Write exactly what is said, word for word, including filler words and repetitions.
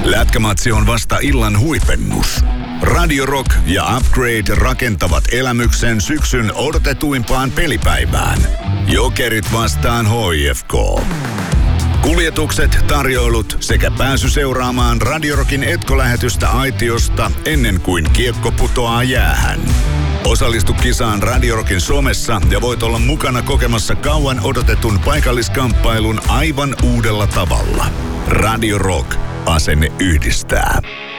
Lätkämatsi on vasta illan huipennus. Radio Rock ja Upgrade rakentavat elämyksen syksyn odotetuimpaan pelipäivään. Jokerit vastaan H I F K. Kuljetukset, tarjoilut sekä pääsy seuraamaan Radio Rockin etkolähetystä aitiosta ennen kuin kiekko putoaa jäähän. Osallistu kisaan Radio Rockin somessa ja voit olla mukana kokemassa kauan odotetun paikalliskamppailun aivan uudella tavalla. Radio Rock. Asenne yhdistää.